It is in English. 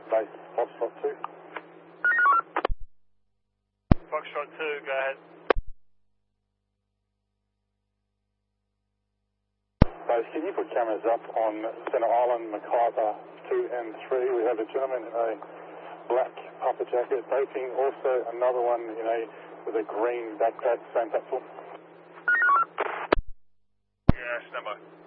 base Foxtrot 2. Foxtrot 2, go ahead. Base, can you put cameras up on Centre Island, Macarthur 2 and 3? We have a gentleman in a black puffer jacket vaping, also another one with a green backpack, same platform. Yeah, stand by.